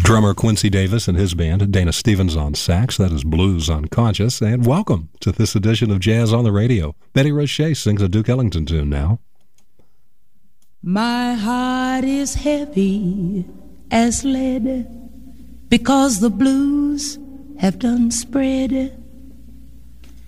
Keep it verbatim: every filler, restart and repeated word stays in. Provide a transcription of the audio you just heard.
Drummer Quincy Davis and his band, Dana Stevens on sax. That is Blues Unconscious. And welcome to this edition of Jazz on the Radio. Betty Roche sings a Duke Ellington tune now. My heart is heavy as lead because the blues have done spread